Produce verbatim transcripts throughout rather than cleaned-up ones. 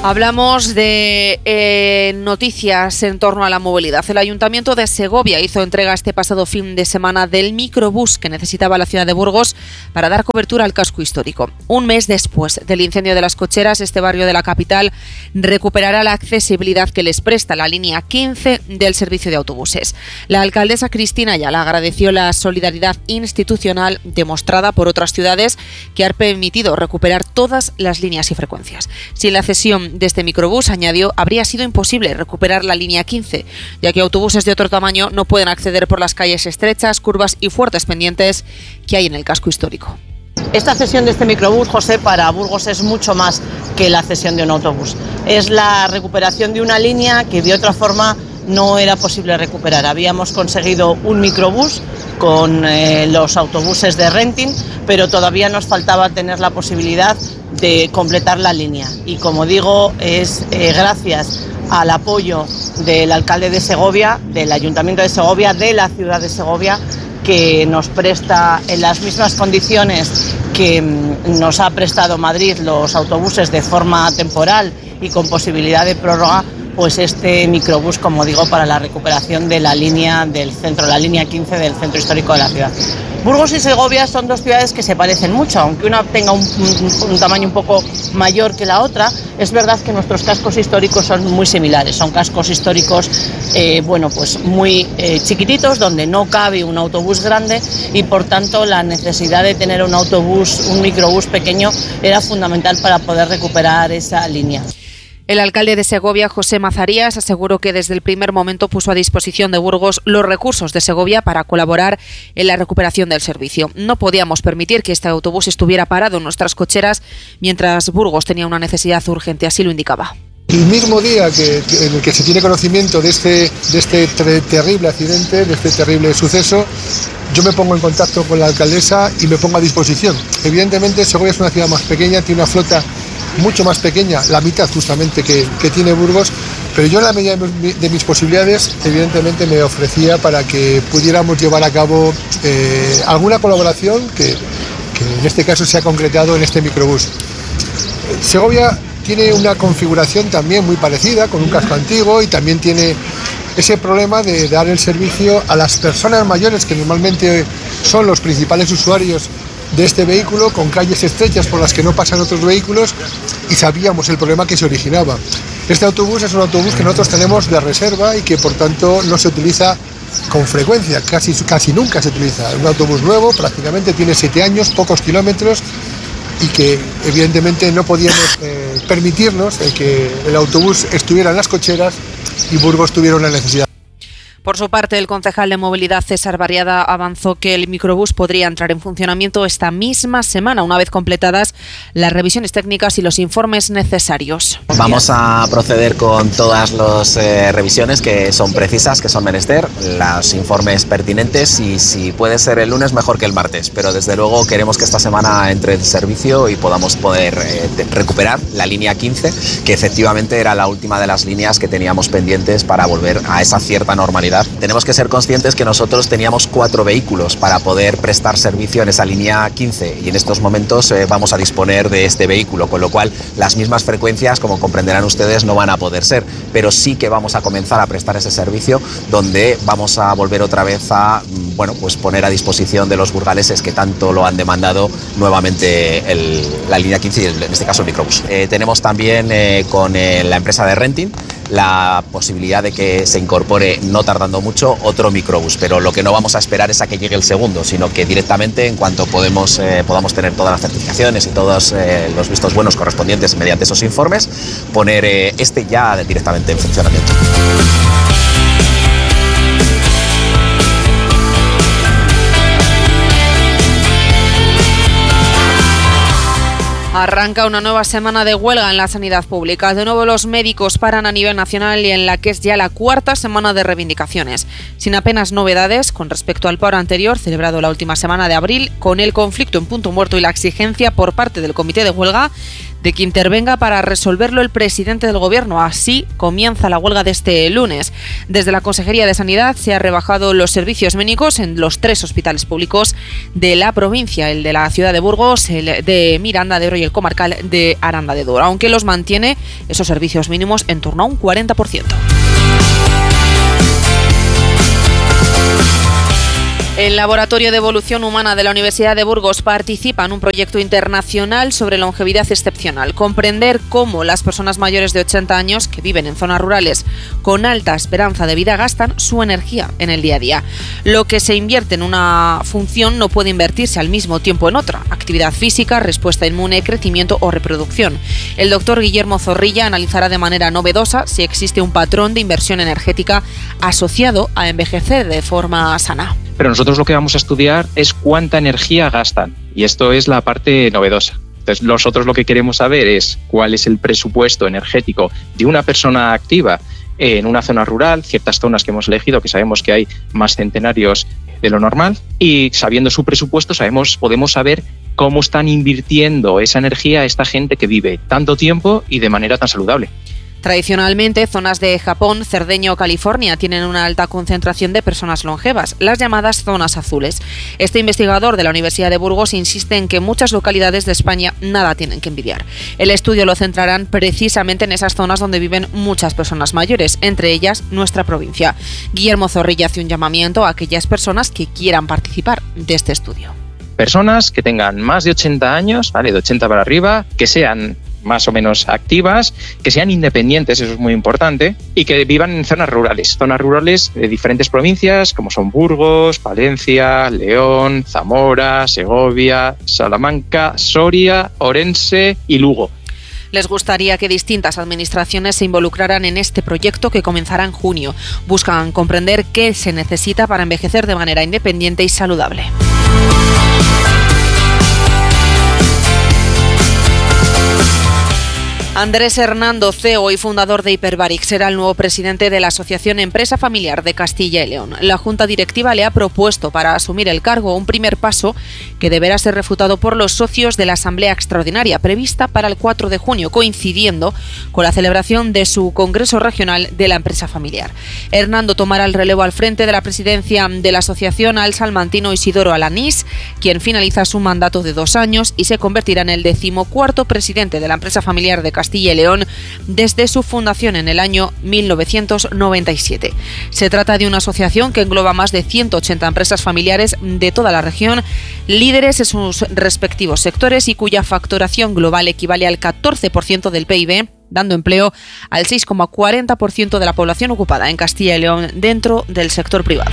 Hablamos de eh, noticias en torno a la movilidad. El Ayuntamiento de Segovia hizo entrega este pasado fin de semana del microbús que necesitaba la ciudad de Burgos para dar cobertura al casco histórico. Un mes después del incendio de las cocheras, este barrio de la capital recuperará la accesibilidad que les presta la línea quince del servicio de autobuses. La alcaldesa Cristina Ayala agradeció la solidaridad institucional demostrada por otras ciudades que han permitido recuperar todas las líneas y frecuencias. Sin la cesión de este microbús, añadió, habría sido imposible recuperar la línea quince, ya que autobuses de otro tamaño no pueden acceder por las calles estrechas, curvas y fuertes pendientes que hay en el casco histórico. Esta cesión de este microbús, José, para Burgos es mucho más que la cesión de un autobús. Es la recuperación de una línea que de otra forma no era posible recuperar. Habíamos conseguido un microbús con eh, los autobuses de renting, pero todavía nos faltaba tener la posibilidad de completar la línea. Y como digo, es eh, gracias al apoyo del alcalde de Segovia, del Ayuntamiento de Segovia, de la ciudad de Segovia, que nos presta en las mismas condiciones que nos ha prestado Madrid los autobuses de forma temporal y con posibilidad de prórroga, pues este microbús, como digo, para la recuperación de la línea del centro, la línea quince del centro histórico de la ciudad. Burgos y Segovia son dos ciudades que se parecen mucho, aunque una tenga un, un, un tamaño un poco mayor que la otra. Es verdad que nuestros cascos históricos son muy similares, son cascos históricos eh, bueno, pues muy eh, chiquititos, donde no cabe un autobús grande y por tanto la necesidad de tener un autobús, un microbús pequeño era fundamental para poder recuperar esa línea. El alcalde de Segovia, José Mazarías, aseguró que desde el primer momento puso a disposición de Burgos los recursos de Segovia para colaborar en la recuperación del servicio. No podíamos permitir que este autobús estuviera parado en nuestras cocheras mientras Burgos tenía una necesidad urgente, así lo indicaba. El mismo día que, en el que se tiene conocimiento de este, de este ter- terrible accidente, de este terrible suceso, yo me pongo en contacto con la alcaldesa y me pongo a disposición. Evidentemente, Segovia es una ciudad más pequeña, tiene una flota mucho más pequeña, la mitad justamente que, que tiene Burgos, pero yo en la medida de mis posibilidades, evidentemente me ofrecía para que pudiéramos llevar a cabo eh, alguna colaboración que, que en este caso se ha concretado en este microbús. Segovia tiene una configuración también muy parecida, con un casco antiguo y también tiene ese problema de dar el servicio a las personas mayores, que normalmente son los principales usuarios de este vehículo, con calles estrechas por las que no pasan otros vehículos, y sabíamos el problema que se originaba. Este autobús es un autobús que nosotros tenemos de reserva y que por tanto no se utiliza con frecuencia, casi, casi nunca se utiliza. Es un autobús nuevo, prácticamente tiene siete años, pocos kilómetros, y que evidentemente no podíamos eh, permitirnos el que el autobús estuviera en las cocheras y Burgos tuviera una necesidad. Por su parte, el concejal de Movilidad, César Barriada, avanzó que el microbús podría entrar en funcionamiento esta misma semana, una vez completadas las revisiones técnicas y los informes necesarios. Vamos a proceder con todas las eh, revisiones que son precisas, que son menester, los informes pertinentes, y si puede ser el lunes, mejor que el martes. Pero desde luego queremos que esta semana entre en servicio y podamos poder eh, recuperar la línea quince, que efectivamente era la última de las líneas que teníamos pendientes para volver a esa cierta normalidad. Tenemos que ser conscientes que nosotros teníamos cuatro vehículos para poder prestar servicio en esa línea quince y en estos momentos eh, vamos a disponer de este vehículo, con lo cual las mismas frecuencias, como comprenderán ustedes, no van a poder ser, pero sí que vamos a comenzar a prestar ese servicio, donde vamos a volver otra vez a bueno, pues poner a disposición de los burgaleses que tanto lo han demandado nuevamente el, la línea quince y el, en este caso el microbús. Eh, tenemos también eh, con eh, la empresa de renting la posibilidad de que se incorpore, no tardando mucho, otro microbús, pero lo que no vamos a esperar es a que llegue el segundo, sino que directamente, en cuanto podemos, eh, podamos tener todas las certificaciones y todos eh, los vistos buenos correspondientes mediante esos informes, poner eh, este ya directamente en funcionamiento. Arranca una nueva semana de huelga en la sanidad pública. De nuevo los médicos paran a nivel nacional y en la que es ya la cuarta semana de reivindicaciones. Sin apenas novedades con respecto al paro anterior, celebrado la última semana de abril, con el conflicto en punto muerto y la exigencia por parte del comité de huelga de que intervenga para resolverlo el presidente del Gobierno. Así comienza la huelga de este lunes. Desde la Consejería de Sanidad se han rebajado los servicios médicos en los tres hospitales públicos de la provincia, el de la ciudad de Burgos, el de Miranda de Ebro y el comarcal de Aranda de Duero, aunque los mantiene esos servicios mínimos en torno a un cuarenta por ciento. El Laboratorio de Evolución Humana de la Universidad de Burgos participa en un proyecto internacional sobre longevidad excepcional. Comprender cómo las personas mayores de ochenta años que viven en zonas rurales con alta esperanza de vida gastan su energía en el día a día. Lo que se invierte en una función no puede invertirse al mismo tiempo en otra: actividad física, respuesta inmune, crecimiento o reproducción. El doctor Guillermo Zorrilla analizará de manera novedosa si existe un patrón de inversión energética asociado a envejecer de forma sana. Pero nosotros lo que vamos a estudiar es cuánta energía gastan, y esto es la parte novedosa. Entonces, nosotros lo que queremos saber es cuál es el presupuesto energético de una persona activa en una zona rural, ciertas zonas que hemos elegido, que sabemos que hay más centenarios de lo normal, y sabiendo su presupuesto sabemos, podemos saber cómo están invirtiendo esa energía esta gente que vive tanto tiempo y de manera tan saludable. Tradicionalmente, zonas de Japón, Cerdeña o California tienen una alta concentración de personas longevas, las llamadas zonas azules. Este investigador de la Universidad de Burgos insiste en que muchas localidades de España nada tienen que envidiar. El estudio lo centrarán precisamente en esas zonas donde viven muchas personas mayores, entre ellas nuestra provincia. Guillermo Zorrilla hace un llamamiento a aquellas personas que quieran participar de este estudio. Personas que tengan más de ochenta años, ¿vale? De ochenta para arriba, que sean más o menos activas, que sean independientes, eso es muy importante, y que vivan en zonas rurales, zonas rurales de diferentes provincias como son Burgos, Palencia, León, Zamora, Segovia, Salamanca, Soria, Orense y Lugo. Les gustaría que distintas administraciones se involucraran en este proyecto que comenzará en junio. Buscan comprender qué se necesita para envejecer de manera independiente y saludable. Andrés Hernando, C E O y fundador de Hiperbaric, será el nuevo presidente de la Asociación Empresa Familiar de Castilla y León. La Junta Directiva le ha propuesto para asumir el cargo un primer paso que deberá ser refutado por los socios de la Asamblea Extraordinaria prevista para el cuatro de junio, coincidiendo con la celebración de su Congreso Regional de la Empresa Familiar. Hernando tomará el relevo al frente de la presidencia de la asociación al salmantino Isidoro Alanís, quien finaliza su mandato de dos años y se convertirá en el decimocuarto presidente de la Empresa Familiar de Castilla Castilla y León desde su fundación en el año mil novecientos noventa y siete. Se trata de una asociación que engloba más de ciento ochenta empresas familiares de toda la región, líderes en sus respectivos sectores y cuya facturación global equivale al catorce por ciento del P I B, dando empleo al seis coma cuarenta por ciento de la población ocupada en Castilla y León dentro del sector privado.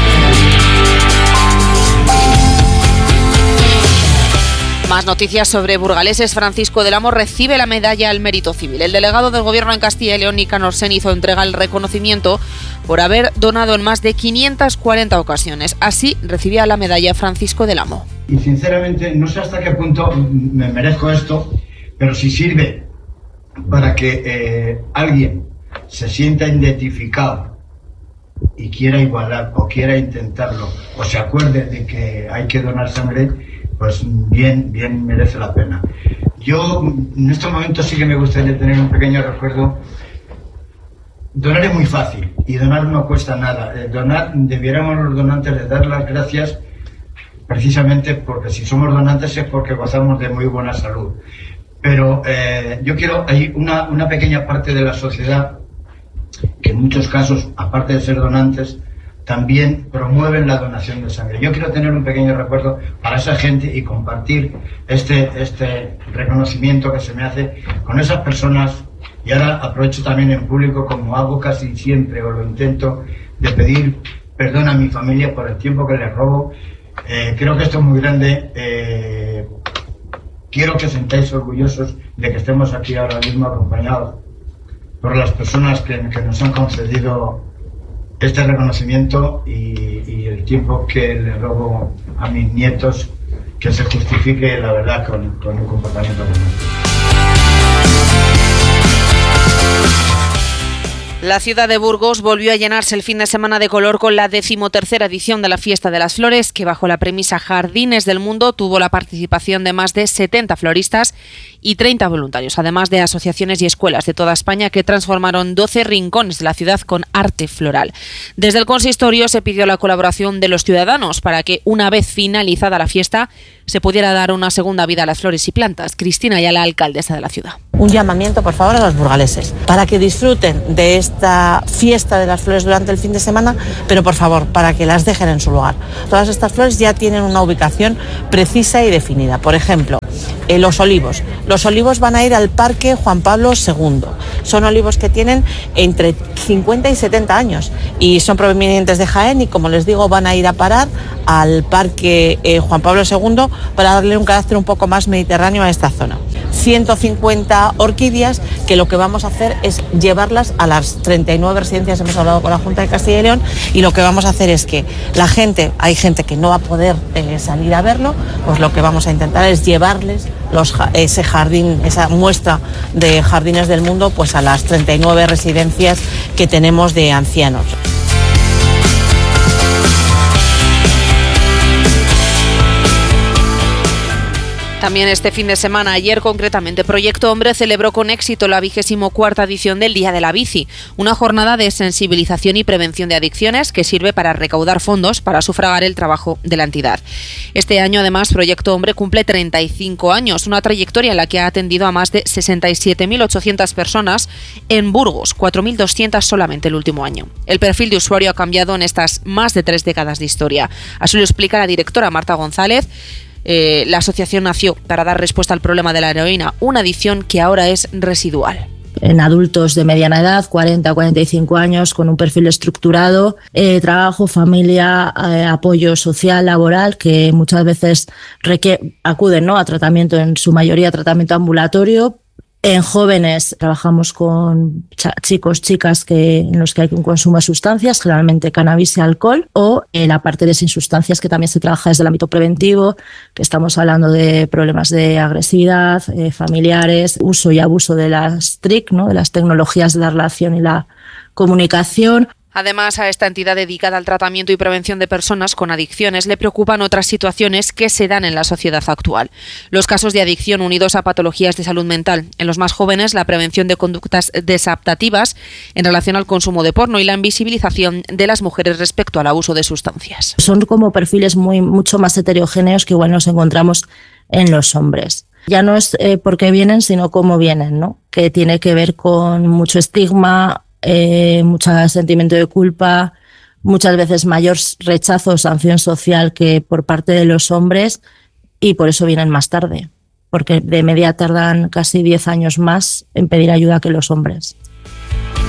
Más noticias sobre burgaleses. Francisco del Amo recibe la medalla al mérito civil. El delegado del Gobierno en Castilla y León, Nicanor Sen, hizo entrega el reconocimiento por haber donado en más de quinientas cuarenta ocasiones. Así recibía la medalla Francisco del Amo. Y sinceramente no sé hasta qué punto me merezco esto, pero si sirve para que eh, alguien se sienta identificado y quiera igualar o quiera intentarlo o se acuerde de que hay que donar sangre, pues bien, bien merece la pena. Yo en estos momentos sí que me gustaría tener un pequeño recuerdo. Donar es muy fácil y donar no cuesta nada. Eh, donar, debiéramos los donantes de dar las gracias precisamente porque si somos donantes es porque gozamos de muy buena salud. Pero eh, yo quiero, hay una, una pequeña parte de la sociedad que en muchos casos, aparte de ser donantes, también promueven la donación de sangre. Yo quiero tener un pequeño recuerdo para esa gente y compartir este, este reconocimiento que se me hace con esas personas. Y ahora aprovecho también en público, como hago casi siempre o lo intento, de pedir perdón a mi familia por el tiempo que les robo. Eh, creo que esto es muy grande. Eh, quiero que os sentáis orgullosos de que estemos aquí ahora mismo acompañados por las personas que, que nos han concedido este reconocimiento y, y el tiempo que le robo a mis nietos, que se justifique la verdad con, con un comportamiento como este. La ciudad de Burgos volvió a llenarse el fin de semana de color con la decimotercera edición de la Fiesta de las Flores, que bajo la premisa Jardines del Mundo tuvo la participación de más de setenta floristas y treinta voluntarios, además de asociaciones y escuelas de toda España que transformaron doce rincones de la ciudad con arte floral. Desde el consistorio se pidió la colaboración de los ciudadanos para que, una vez finalizada la fiesta, se pudiera dar una segunda vida a las flores y plantas. Cristina Ayala, alcaldesa de la ciudad. Un llamamiento, por favor, a los burgaleses para que disfruten de esta fiesta de las flores durante el fin de semana, pero por favor, para que las dejen en su lugar. Todas estas flores ya tienen una ubicación precisa y definida. Por ejemplo, eh, los olivos. Los olivos van a ir al Parque Juan Pablo segundo. Son olivos que tienen entre cincuenta y setenta años y son provenientes de Jaén y, como les digo, van a ir a parar al Parque eh, Juan Pablo segundo para darle un carácter un poco más mediterráneo a esta zona. ciento cincuenta orquídeas que lo que vamos a hacer es llevarlas a las treinta y nueve residencias. Hemos hablado con la Junta de Castilla y León y lo que vamos a hacer es que la gente, hay gente que no va a poder eh, salir a verlo, pues lo que vamos a intentar es llevarles los, ese jardín, esa muestra de jardines del mundo, pues a las treinta y nueve residencias que tenemos de ancianos. También este fin de semana, ayer concretamente, Proyecto Hombre celebró con éxito la vigésimo cuarta edición del Día de la Bici, una jornada de sensibilización y prevención de adicciones que sirve para recaudar fondos para sufragar el trabajo de la entidad. Este año, además, Proyecto Hombre cumple treinta y cinco años, una trayectoria en la que ha atendido a más de sesenta y siete mil ochocientas personas en Burgos, cuatro mil doscientas solamente el último año. El perfil de usuario ha cambiado en estas más de tres décadas de historia. Así lo explica la directora Marta González. Eh, la asociación nació para dar respuesta al problema de la heroína, una adicción que ahora es residual. En adultos de mediana edad, cuarenta a cuarenta y cinco años, con un perfil estructurado, eh, trabajo, familia, eh, apoyo social, laboral, que muchas veces requiere, acuden, ¿no?, a tratamiento, en su mayoría tratamiento ambulatorio. En jóvenes trabajamos con ch- chicos, chicas que, en los que hay un consumo de sustancias, generalmente cannabis y alcohol, o en la parte de sin sustancias, que también se trabaja desde el ámbito preventivo, que estamos hablando de problemas de agresividad, eh, familiares, uso y abuso de las T R I C, ¿no?, de las tecnologías de la relación y la comunicación. Además, a esta entidad dedicada al tratamiento y prevención de personas con adicciones le preocupan otras situaciones que se dan en la sociedad actual. Los casos de adicción unidos a patologías de salud mental. En los más jóvenes, la prevención de conductas desadaptativas en relación al consumo de porno y la invisibilización de las mujeres respecto al abuso de sustancias. Son como perfiles muy, mucho más heterogéneos que igual nos encontramos en los hombres. Ya no es eh, por qué vienen, sino cómo vienen, ¿no?, que tiene que ver con mucho estigma, Eh, mucho sentimiento de culpa, muchas veces mayor rechazo o sanción social que por parte de los hombres, y por eso vienen más tarde, porque de media tardan casi diez años más en pedir ayuda que los hombres.